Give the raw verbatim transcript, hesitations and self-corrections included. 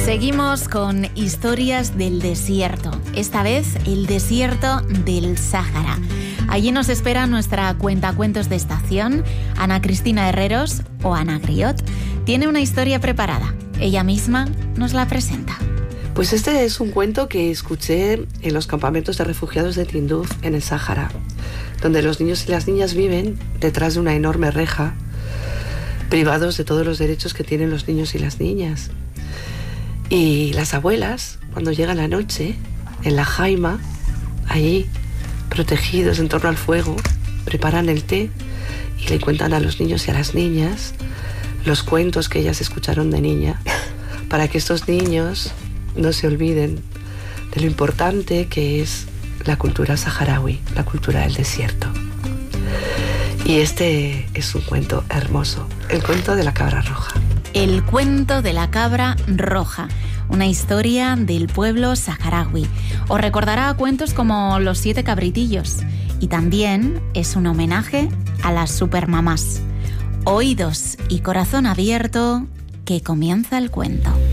Seguimos con historias del desierto, esta vez el desierto del Sáhara. Allí nos espera nuestra cuentacuentos de estación, Ana Cristina Herreros o Ana Griot. Tiene una historia preparada, ella misma nos la presenta. Pues este es un cuento que escuché en los campamentos de refugiados de Tinduf, en el Sáhara, donde los niños y las niñas viven detrás de una enorme reja, privados de todos los derechos que tienen los niños y las niñas. Y las abuelas, cuando llega la noche, en la jaima, allí, protegidos en torno al fuego, preparan el té y le cuentan a los niños y a las niñas los cuentos que ellas escucharon de niña, para que estos niños no se olviden de lo importante que es la cultura saharaui, la cultura del desierto. Y este es un cuento hermoso, el cuento de la cabra roja. El cuento de la cabra roja, una historia del pueblo saharaui. Os recordará cuentos como Los siete cabritillos y también es un homenaje a las supermamás. Oídos y corazón abierto, que comienza el cuento.